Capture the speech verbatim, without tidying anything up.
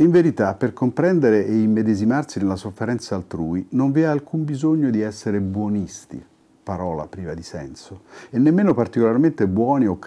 In verità, per comprendere e immedesimarsi nella sofferenza altrui, non vi è alcun bisogno di essere buonisti, parola priva di senso, e nemmeno particolarmente buoni o